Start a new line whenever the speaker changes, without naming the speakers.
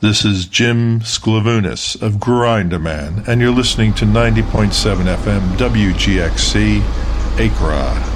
This is Jim Sklavounis of Grinderman, and you're listening to 90.7 FM WGXC, Acra.